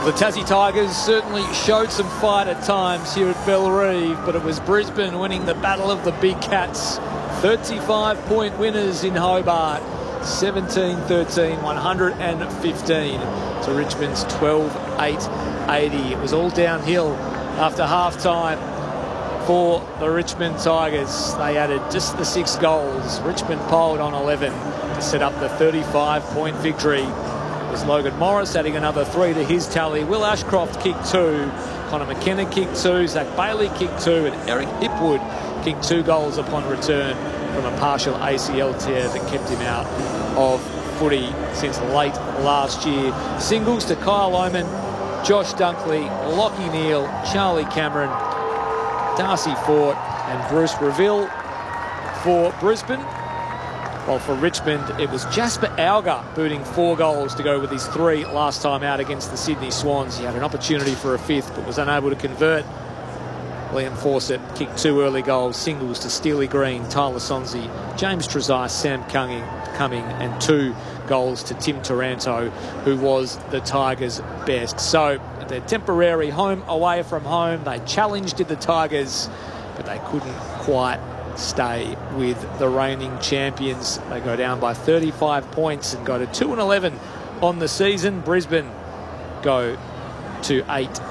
The Tassie Tigers certainly showed some fight at times here at Bellerive, but it was Brisbane winning the battle of the big cats. 35-point winners in Hobart. 17-13, 115 to Richmond's 12-8-80. It was all downhill after half-time for the Richmond Tigers. They added just the 6 goals. Richmond piled on 11 to set up the 35-point victory. It was Logan Morris adding another 3 to his tally. Will Ashcroft kicked 2. Connor McKenna kicked 2. Zach Bailey kicked 2. And Eric Hipwood kicked 2 goals upon return from a partial ACL tear that kept him out of footy since late last year. Singles to Kyle Oman, Josh Dunkley, Lockie Neal, Charlie Cameron, Darcy Fort and Bruce Reville for Brisbane. While for Richmond, it was Jasper Alger booting 4 goals to go with his 3 last time out against the Sydney Swans. He had an opportunity for a 5th but was unable to convert. Liam Fawcett kicked 2 early goals, singles to Steely Green, Tyler Sonsie, James Trezise, Sam Cumming and 2 goals to Tim Taranto, who was the Tigers' best. So their temporary home away from home, they challenged the Tigers, but they couldn't quite stay with the reigning champions. They go down by 35 points and go to 2-11 on the season. Brisbane go to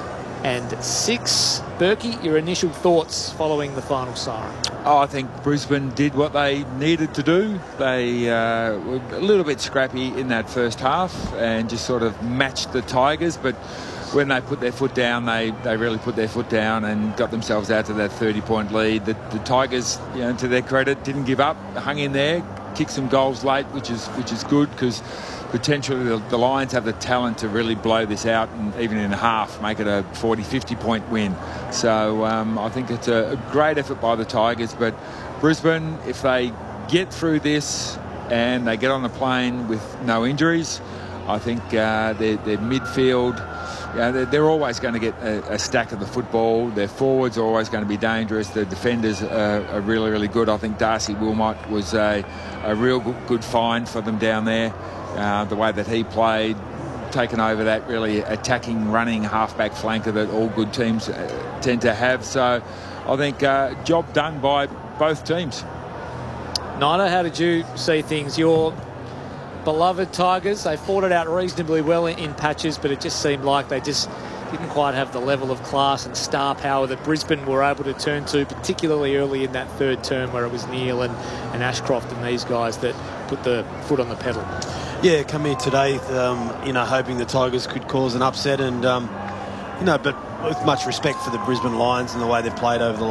8-6. Berkey, your initial thoughts following the final siren? Oh, I think Brisbane did what they needed to do. They were a little bit scrappy in that first half and just sort of matched the Tigers, but when they put their foot down, they really put their foot down and got themselves out to that 30-point lead. The Tigers, to their credit, didn't give up, hung in there, kicked some goals late, which is good because potentially the Lions have the talent to really blow this out and even in half make it a 40-50 point win. So I think it's a great effort by the Tigers, but Brisbane, if they get through this and they get on the plane with no injuries, I think their midfield, they're always going to get a stack of the football. Their forwards are always going to be dangerous. The defenders are really, really good. I think Darcy Wilmot was a real good find for them down there. The way that he played, taken over that really attacking, running halfback flanker that all good teams tend to have. So I think job done by both teams. Nida, how did you see things? Your beloved Tigers, they fought it out reasonably well in patches, but it just seemed like they just didn't quite have the level of class and star power that Brisbane were able to turn to, particularly early in that third term where it was Neal and Ashcroft and these guys that put the foot on the pedal. Yeah, come here today, hoping the Tigers could cause an upset and, but with much respect for the Brisbane Lions and the way they've played over the